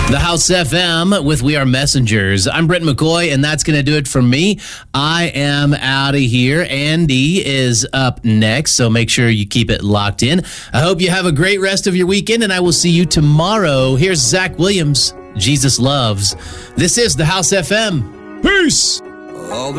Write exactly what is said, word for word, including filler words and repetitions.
The House F M with We Are Messengers. I'm Brent McCoy, and that's going to do it for me. I am out of here. Andy is up next, so make sure you keep it locked in. I hope you have a great rest of your weekend, and I will see you tomorrow. Here's Zach Williams, Jesus Loves. This is The House F M. Peace! All the